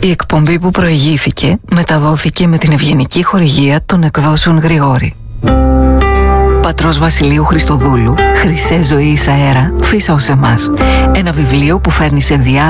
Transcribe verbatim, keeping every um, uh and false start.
Η εκπομπή που προηγήθηκε μεταδόθηκε με την ευγενική χορηγία των εκδόσεων Γρηγόρη. Πατρός Βασιλείου Χριστοδούλου, Χρυσές ζωής αέρα, φύσα ως εμάς. Ένα βιβλίο που φέρνει σε διάλογο